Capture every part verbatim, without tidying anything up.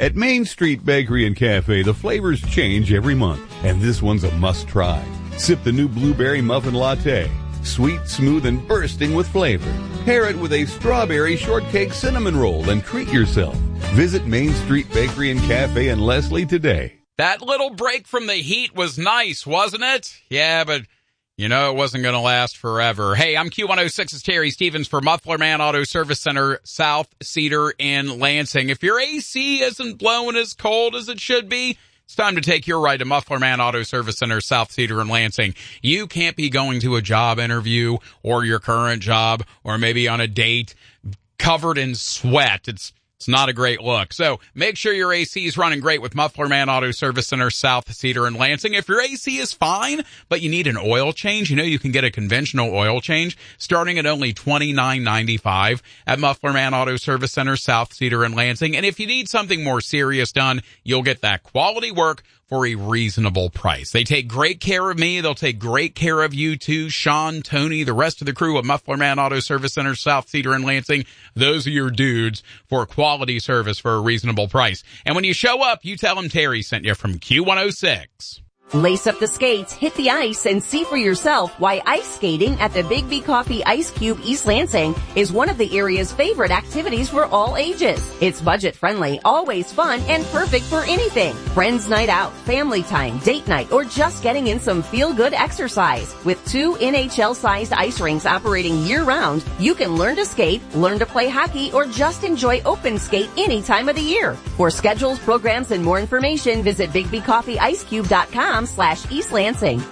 At Main Street Bakery and Cafe, the flavors change every month, and this one's a must-try. Sip the new blueberry muffin latte. Sweet, smooth, and bursting with flavor. Pair it with a strawberry shortcake cinnamon roll and treat yourself. Visit Main Street Bakery and Cafe in Leslie today. That little break from the heat was nice, wasn't it? Yeah, but you know it wasn't going to last forever. Hey, I'm Q one oh six's Terry Stevens for Muffler Man Auto Service Center, South Cedar in Lansing. If your A C isn't blowing as cold as it should be, it's time to take your ride to Muffler Man Auto Service Center, South Cedar in Lansing. You can't be going to a job interview or your current job or maybe on a date covered in sweat. It's It's not a great look. So make sure your A C is running great with Muffler Man Auto Service Center, South Cedar in Lansing. If your A C is fine, but you need an oil change, you know you can get a conventional oil change starting at only twenty-nine ninety-five at Muffler Man Auto Service Center, South Cedar in Lansing. And if you need something more serious done, you'll get that quality work for a reasonable price. They take great care of me. They'll take great care of you too. Sean, Tony, the rest of the crew at Muffler Man Auto Service Center, South Cedar in Lansing. Those are your dudes for quality service for a reasonable price. And when you show up, you tell them Terry sent you from Q one oh six. Lace up the skates, hit the ice, and see for yourself why ice skating at the Big B Coffee Ice Cube East Lansing is one of the area's favorite activities for all ages. It's budget-friendly, always fun, and perfect for anything. Friends night out, family time, date night, or just getting in some feel-good exercise. With two N H L-sized ice rinks operating year-round, you can learn to skate, learn to play hockey, or just enjoy open skate any time of the year. For schedules, programs, and more information, visit big b coffee ice cube dot com slash East Lansing.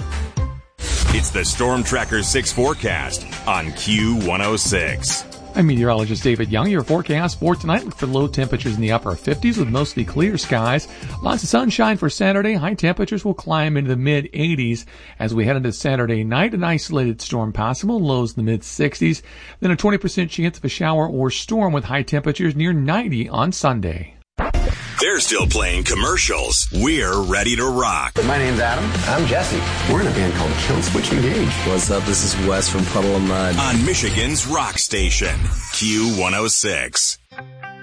It's the Storm Tracker six forecast on Q one oh six. I'm meteorologist David Young. Your forecast for tonight, look for low temperatures in the upper fifties with mostly clear skies. Lots of sunshine for Saturday. High temperatures will climb into the mid eighties as we head into Saturday night. An isolated storm possible, lows in the mid sixties. Then a twenty percent chance of a shower or storm with high temperatures near ninety on Sunday. They're still playing commercials. We're ready to rock. My name's Adam. I'm Jesse. We're in a band called Kill Switch Engage. What's up? This is Wes from Puddle of Mud. On Michigan's rock station, Q one oh six.